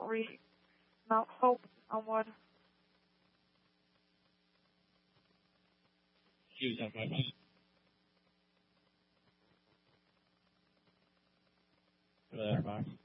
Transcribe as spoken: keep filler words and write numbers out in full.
we now hope onward. 就像他们。对吧？